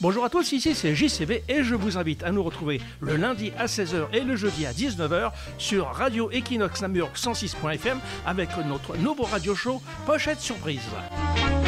Bonjour à tous, ici c'est JCV et je vous invite à nous retrouver le lundi à 16h et le jeudi à 19h sur Radio Equinox Namur 106.fm avec notre nouveau radio show Pochette Surprise.